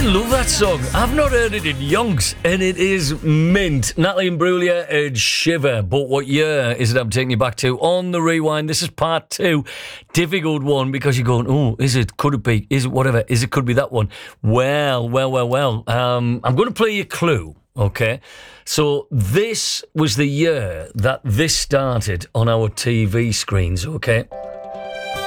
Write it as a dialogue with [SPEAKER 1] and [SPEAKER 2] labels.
[SPEAKER 1] love that song. I've not heard it in yonks, and it is mint. Natalie Imbruglia and Shiver. But what year is it I'm taking you back to on the rewind? This is part 2. Difficult one because you're going, oh, is it, could it be, is it whatever, is it, could be that one. Well. I'm going to play you a clue, okay? So this was the year that this started on our TV screens, okay?